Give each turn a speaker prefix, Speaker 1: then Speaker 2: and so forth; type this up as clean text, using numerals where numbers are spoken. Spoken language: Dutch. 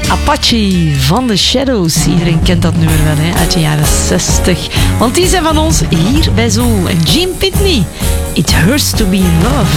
Speaker 1: Apache van The Shadows. Iedereen kent dat nummer wel, hè, uit de jaren 60. Want die zijn van ons hier bij Zo. En Gene Pitney. It hurts to be in love.